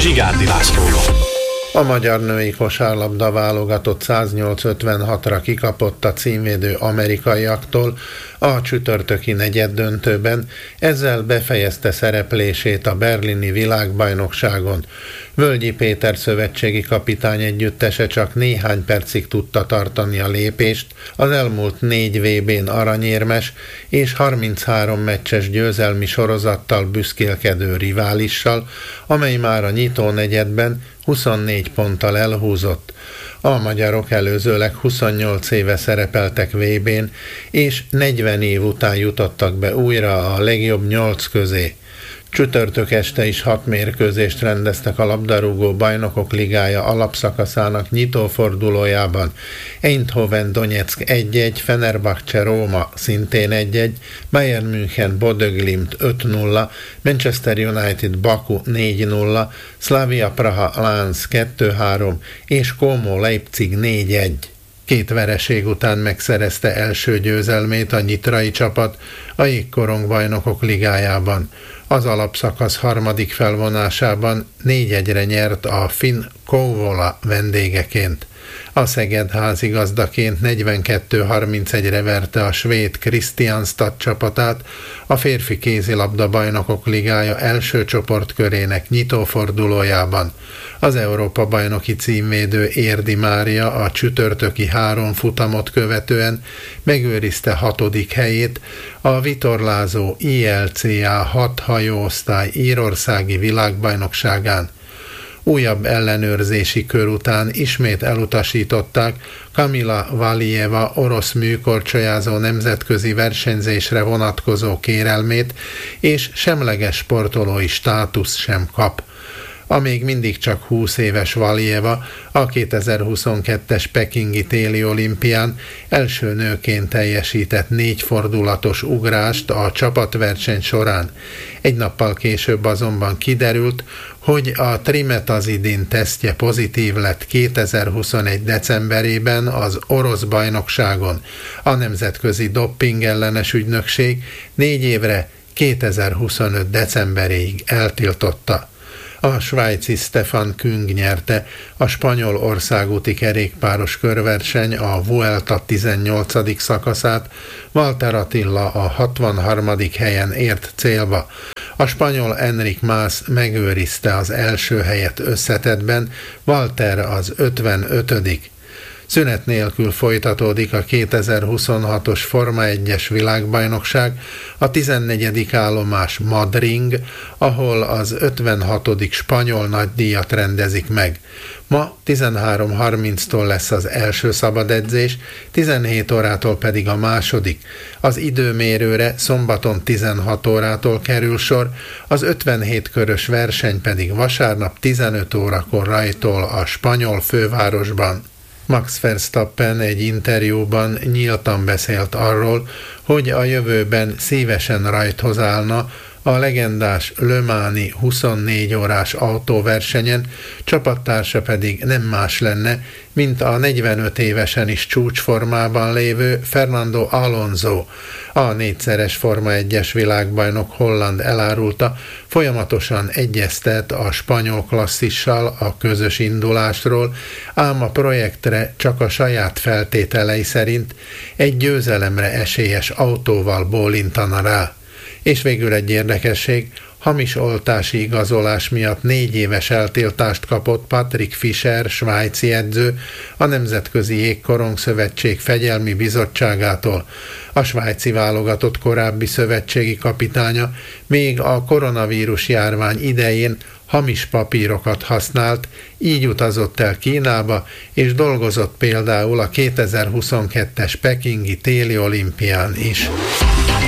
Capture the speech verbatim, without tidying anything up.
Zsigárdi Lászlóval. A magyar női kosárlabda válogatott száznyolc ötvenhatra kikapott a címvédő amerikaiaktól a csütörtöki negyeddöntőben, ezzel befejezte szereplését a berlini világbajnokságon. Völgyi Péter szövetségi kapitány együttese csak néhány percig tudta tartani a lépést az elmúlt négy vé bén aranyérmes és harminchárom meccses győzelmi sorozattal büszkélkedő riválissal, amely már a nyitó negyedben huszonnégy ponttal elhúzott. A magyarok előzőleg huszonnyolc éve szerepeltek vé bén, és negyven év után jutottak be újra a legjobb nyolc közé. Csütörtök este is hat mérkőzést rendeztek a labdarúgó bajnokok ligája alapszakaszának nyitófordulójában. Eindhoven Donetsk egy egy, Fenerbahce Róma szintén egy egy, Bayern München Bodø Glimt öt nulla, Manchester United Baku négy nulla, Slavia Praha Lens kettő három és Como Leipzig négy egy. Két vereség után megszerezte első győzelmét a nyitrai csapat a Jégkorong bajnokok ligájában. Az alapszakasz harmadik felvonásában négy egyre nyert a finn Kouvola vendégeként. A Szeged házigazdaként negyvenkettő harmincegyre verte a svéd Kristianstad csapatát a férfi kézilabda bajnokok ligája első csoportkörének nyitófordulójában. Az Európa-bajnoki címvédő Érdi Mária a csütörtöki három futamot követően megőrizte hatodik helyét a vitorlázó i el cé á hat hajóosztály írországi világbajnokságán. Újabb ellenőrzési kör után ismét elutasították Kamila Valieva orosz műkorcsolyázó nemzetközi versenyzésre vonatkozó kérelmét, és semleges sportolói státusz sem kap. A még mindig csak húsz éves Valieva a kétezer-huszonkettes pekingi téli olimpián első nőként teljesített négy fordulatos ugrást a csapatverseny során. Egy nappal később azonban kiderült, hogy a trimetazidin tesztje pozitív lett kétezer-huszonegy decemberében az orosz bajnokságon. A Nemzetközi Dopping Ellenes Ügynökség négy évre kétezer-huszonöt decemberéig eltiltotta. A svájci Stefan Küng nyerte a spanyol országúti kerékpáros körverseny a Vuelta tizennyolcadik szakaszát, Walter Attila a hatvanharmadik helyen ért célba. A spanyol Enric Mas megőrizte az első helyet összetettben, Walter az ötvenötödik Szünet nélkül folytatódik a kétezer-huszonhatos Forma egyes világbajnokság, a tizennegyedik állomás Madring, ahol az ötvenhatodik spanyol nagydíjat rendezik meg. Ma tizenhárom harminctól lesz az első szabadedzés, tizenhét órától pedig a második. Az időmérőre szombaton tizenhat órától kerül sor, az ötvenhét körös verseny pedig vasárnap tizenöt órakor rajtol a spanyol fővárosban. Max Verstappen egy interjúban nyíltan beszélt arról, hogy a jövőben szívesen rajthoz állna a legendás Le Mans-i huszonnégy órás autóversenyen, csapattársa pedig nem más lenne, mint a negyvenöt évesen is csúcsformában lévő Fernando Alonso. A négyszeres Forma egyes világbajnok holland elárulta, folyamatosan egyeztet a spanyol klasszissal a közös indulásról, ám a projektre csak a saját feltételei szerint egy győzelemre esélyes autóval bólintana rá. És végül egy érdekesség, hamis oltási igazolás miatt négy éves eltiltást kapott Patrick Fischer, svájci edző, a Nemzetközi Jégkorong Szövetség Fegyelmi Bizottságától. A svájci válogatott korábbi szövetségi kapitánya még a koronavírus járvány idején hamis papírokat használt, így utazott el Kínába, és dolgozott például a kétezer-huszonkettes pekingi téli olimpián is.